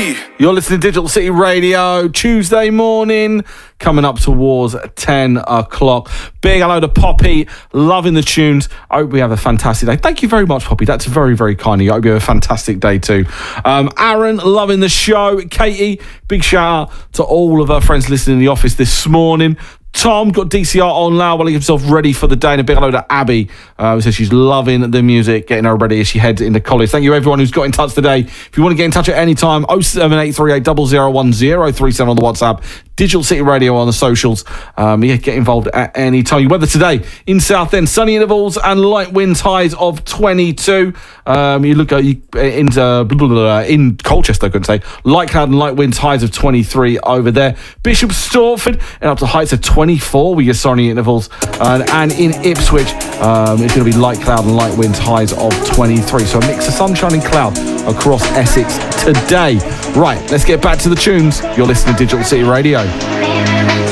You're listening to Digital City Radio, Tuesday morning, coming up towards 10 o'clock. Big hello to Poppy, loving the tunes. I hope we have a fantastic day. Thank you very much, Poppy. That's very, very kind of you. I hope you have a fantastic day too. Aaron, loving the show. Katie, big shout out to all of our friends listening in the office this morning. Tom got DCR on now while he himself ready for the day, and a big hello to Abby, who says she's loving the music, getting her ready as she heads into college. Thank you everyone who's got in touch today. If you want to get in touch at any time, 07838 001037 on the WhatsApp, Digital City Radio on the socials. Get involved at any time. Your weather today in Southend, sunny intervals and light winds, highs of 22. You look at in Colchester, I couldn't say, light cloud and light winds, highs of 23 over there. Bishop Stortford and up to heights of 24 with your sunny intervals, and in Ipswich it's going to be light cloud and light winds, highs of 23. So a mix of sunshine and cloud across Essex today. Right, let's get back to the tunes. You're listening to Digital City Radio.